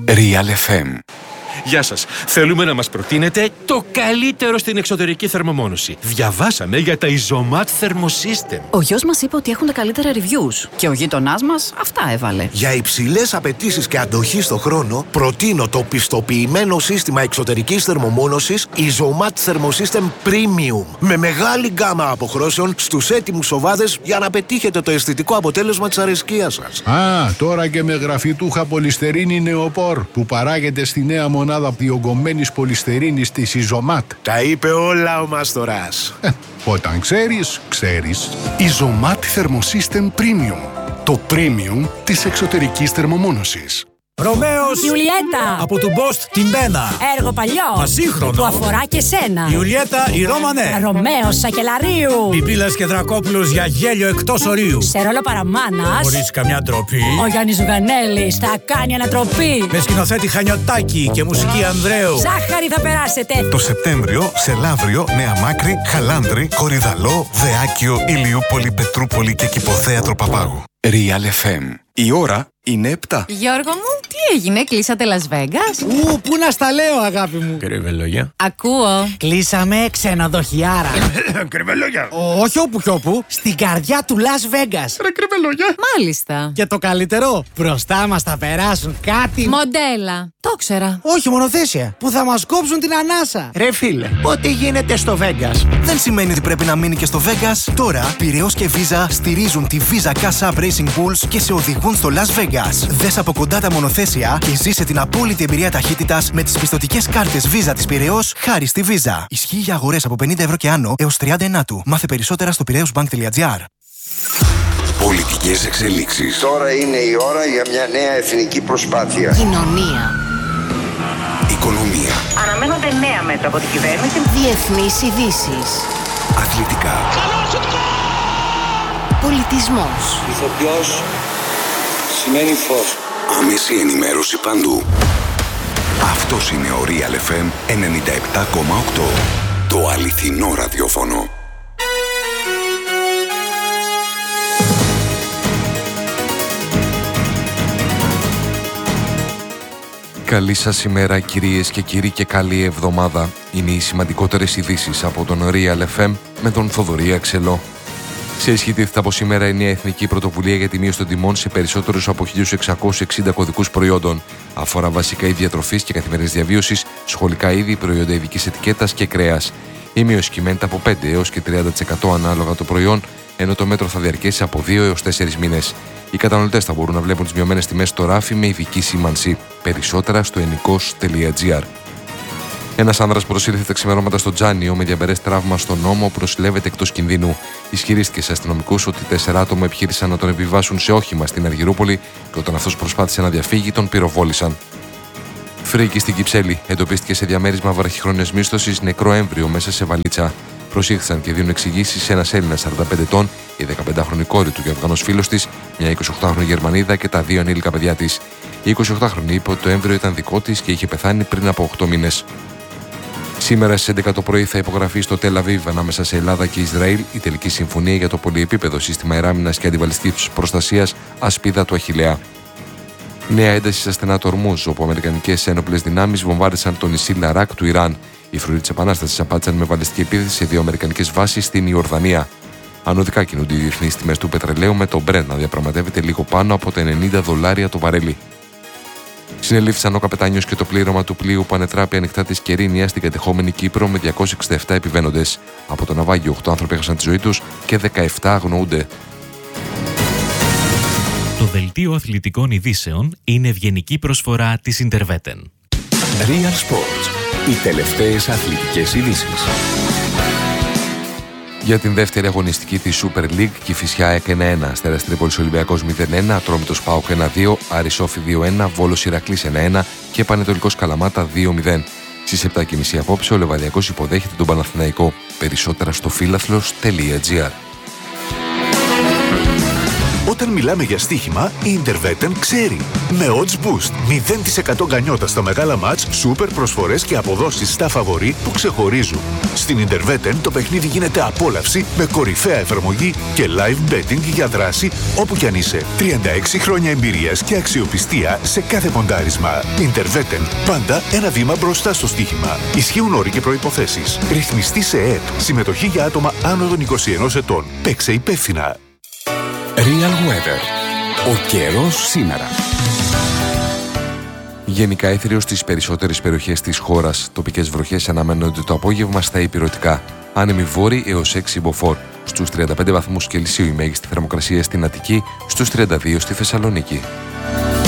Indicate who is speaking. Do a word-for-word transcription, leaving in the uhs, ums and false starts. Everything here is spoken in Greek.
Speaker 1: Real εφ εμ.
Speaker 2: Γεια σας. Θέλουμε να μας προτείνετε το καλύτερο στην εξωτερική θερμομόνωση. Διαβάσαμε για τα Isomat Thermosystem.
Speaker 3: Ο γιος μας είπε ότι έχουν τα καλύτερα reviews και ο γείτονάς μας αυτά έβαλε.
Speaker 4: Για υψηλές απαιτήσεις και αντοχή στο χρόνο, προτείνω το πιστοποιημένο σύστημα εξωτερικής θερμομόνωσης Isomat Thermosystem Premium. Με μεγάλη γκάμα αποχρώσεων στους έτοιμους οβάδες για να πετύχετε το αισθητικό αποτέλεσμα της αρεσκίας σας.
Speaker 5: Α, τώρα και με γραφιτούχα πολυστερίνη νεοπόρ που παράγεται στη νέα μονάδα διογκωμένης πολυστερίνης της Isomat.
Speaker 4: Τα είπε όλα ο Μάστορας.
Speaker 5: Ε, όταν ξέρεις, ξέρεις.
Speaker 1: Isomat Thermosystem Premium. Το premium της εξωτερικής θερμομόνωσης.
Speaker 6: Ρωμαίος
Speaker 7: Ιουλιέτα
Speaker 6: από του Μπόστ την Πένα.
Speaker 7: Έργο παλιό
Speaker 6: Ασύγχρονο
Speaker 7: που αφορά και σένα.
Speaker 6: Ιουλιέτα η Ρώμανε.
Speaker 7: Ρωμαίος Σακελαρίου.
Speaker 6: Πιπίλας και Δρακόπουλος για γέλιο εκτός ορίου.
Speaker 7: Σε ρόλο παραμάνας
Speaker 6: Χωρίς καμιά ντροπή.
Speaker 7: ο Γιάννης Ζουγανέλης θα κάνει ανατροπή.
Speaker 6: Με σκηνοθέτη Χανιωτάκη και μουσική Ανδρέου.
Speaker 7: Ζάχαρη θα περάσετε.
Speaker 8: Το Σεπτέμβριο σε Λαύριο, Νέα Μάκρη, Χαλάνδρη, Κορυδαλό, Δεάκιο, Ηλιούπολη, Πετρούπολη και Κηποθέατρο Παπάγου.
Speaker 1: Real εφ εμ. Η ώρα είναι επτά.
Speaker 9: Γιώργο μου, τι έγινε, κλείσατε Las Vegas?
Speaker 10: Ου, πού να στα λέω, αγάπη μου.
Speaker 2: Κρυβελόγια.
Speaker 9: Ακούω.
Speaker 10: Κλείσαμε ξενοδοχιάρα.
Speaker 2: Κρυβελόγια.
Speaker 10: Όχι όπου κι όπου, στην καρδιά του Las Vegas.
Speaker 2: Ρε κρυβελόγια.
Speaker 9: Μάλιστα.
Speaker 10: Και το καλύτερο, μπροστά μας θα περάσουν κάτι.
Speaker 9: Μοντέλα. Το ξέρα.
Speaker 10: Όχι μονοθέσια, που θα μας κόψουν την ανάσα.
Speaker 11: Ρε φίλε, ό,τι γίνεται στο Vegas
Speaker 8: Δεν σημαίνει ότι πρέπει να μείνει και στο Vegas. Τώρα, Πειραιώς και Visa στηρίζουν τη Visa Cash App Racing Bulls και σε οδηγούν στο Las Vegas. Δες από κοντά τα μονοθέσια και ζήσε την απόλυτη εμπειρία ταχύτητας με τις πιστωτικές κάρτες Visa της Πειραιώς χάρη στη Visa. Ισχύει για αγορές από πενήντα ευρώ και άνω έως τριάντα ενάτου. Μάθε περισσότερα στο πειραιώσμπανκ τελεία τζι άρ.
Speaker 1: Πολιτικές εξελίξεις.
Speaker 12: Τώρα είναι η ώρα για μια νέα εθνική προσπάθεια.
Speaker 3: Κοινωνία.
Speaker 1: Οικονομία.
Speaker 13: Αναμένονται νέα μέτρα από την κυβέρνηση.
Speaker 3: Διεθνείς ειδήσεις.
Speaker 1: Αθλητικά.
Speaker 3: Πολιτισμός.
Speaker 12: Ηθοποιός σημαίνει φως.
Speaker 1: Άμεση ενημέρωση παντού. Αυτός είναι ο Real εφ εμ ενενήντα επτά κόμμα οκτώ. Το αληθινό ραδιόφωνο. Καλή σας ημέρα κυρίες και κύριοι και καλή εβδομάδα. Είναι οι σημαντικότερες ειδήσεις από τον Real εφ εμ με τον Θοδωρή Αξελό. Σε ισχύ τίθεται από σήμερα η νέα εθνική πρωτοβουλία για τη μείωση των τιμών σε περισσότερους από χίλια εξακόσιους εξήντα κωδικούς προϊόντων. Αφορά βασικά είδη διατροφής και καθημερινής διαβίωσης, σχολικά είδη, προϊόντα ειδικής ετικέτας και κρέας. Η μείωση κυμαίνεται από πέντε έως και τριάντα τοις εκατό ανάλογα το προϊόν, ενώ το μέτρο θα διαρκέσει από δύο έως τέσσερις μήνες. Οι καταναλωτές θα μπορούν να βλέπουν τις μειωμένες τιμές στο ράφι με ειδική σήμανση. Περισσότερα στο ενικός τελεία τζι άρ. Ένας άνδρας προσήλθε τα ξημερώματα στο Τζάνιο με διαμπερές τραύμα στον ώμο που νοσηλεύεται εκτός κινδύνου. Ισχυρίστηκε σε αστυνομικούς ότι τέσσερα άτομα επιχείρησαν να τον επιβάσουν σε όχημα στην Αργυρούπολη και όταν αυτός προσπάθησε να διαφύγει τον πυροβόλησαν. Φρίκη στην Κυψέλη εντοπίστηκε σε διαμέρισμα βραχυχρόνιας μίσθωσης νεκρό έμβριο μέσα σε βαλίτσα. Προσήχθησαν και δίνουν εξηγήσεις σε ένας Έλληνας σαράντα πέντε ετών, η δεκαπεντάχρονη κόρη του και Αφγανός φίλος της, μια εικοσιοκτάχρονη Γερμανίδα και τα δύο ανήλικα παιδιά της. Η εικοσιοκτάχρονη είπε ότι το έμβριο ήταν δικό της και είχε πεθάνει πριν από οκτώ μήνες. Σήμερα στις έντεκα το πρωί θα υπογραφεί στο Τελ Αβίβ ανάμεσα σε Ελλάδα και Ισραήλ η τελική συμφωνία για το πολυεπίπεδο σύστημα αεράμινας και αντιβαλιστικής προστασίας Ασπίδα του Αχιλλέα. Νέα ένταση στα στενά του Ορμούζ, όπου αμερικανικές ένοπλες δυνάμεις βομβάρδισαν το νησί Λαράκ του Ιράν. Οι φρουροί της Επανάστασης απάντησαν με βαλιστική επίθεση σε δύο αμερικανικές βάσεις στην Ιορδανία. Ανωδικά κινούνται οι διεθνείς τιμές του πετρελαίου με το Brent να διαπραγματεύεται λίγο πάνω από τα ενενήντα δολάρια το βαρέλι. Συνελήφθησαν ο καπετάνιος και το πλήρωμα του πλοίου που ανετράπη ανοιχτά της Κερίνιας στην κατεχόμενη Κύπρο με διακόσιους εξήντα επτά επιβαίνοντες. Από το ναυάγιο οκτώ άνθρωποι έχασαν τη ζωή τους και δεκαεπτά αγνοούνται.
Speaker 14: Το δελτίο αθλητικών ειδήσεων είναι ευγενική προσφορά της Interveten.
Speaker 1: Real Sports. Οι τελευταίες αθλητικές ειδήσεις. Για την δεύτερη αγωνιστική της Super League, Κηφισιά έκανε ένα, Αστέρας Τρίπολης Ολυμπιακός μηδέν ένα, Ατρόμητος ΠΑΟΚ ένα δύο, Άρης Όφη δύο ένα, Βόλος Ηρακλής ένα ένα και Πανετολικός Καλαμάτα δύο μηδέν. Στις επτά και μισή απόψε ο Λεβαδιακός υποδέχεται τον Παναθηναϊκό. Περισσότερα στο φίλαθλος τελεία τζι άρ.
Speaker 15: Όταν μιλάμε για στοίχημα, η Intervetten ξέρει. Με odds boost, μηδέν τοις εκατό γκανιότα στα μεγάλα μάτς, σούπερ προσφορές και αποδόσεις στα φαβορί που ξεχωρίζουν. Στην Intervetten το παιχνίδι γίνεται απόλαυση με κορυφαία εφαρμογή και live betting για δράση όπου κι αν είσαι. τριάντα έξι χρόνια εμπειρίας και αξιοπιστία σε κάθε ποντάρισμα. Intervetten, πάντα ένα βήμα μπροστά στο στοίχημα. Ισχύουν όροι και προϋποθέσεις. Ρυθμιστή σε ΕΕΠ. Συμμετοχή για άτομα άνω των είκοσι ενός ετών. Παίξε υπεύθυνα.
Speaker 16: Real Weather. Ο καιρός σήμερα.
Speaker 1: Γενικά έθριος στις περισσότερες περιοχές της χώρας. Τοπικές βροχές αναμένονται το απόγευμα στα ηπειρωτικά. Άνεμοι βόρειοι έως έξι μποφόρ. Στους τριάντα πέντε βαθμούς Κελσίου η μέγιστη θερμοκρασία στην Αττική, στους τριάντα δύο στη Θεσσαλονίκη.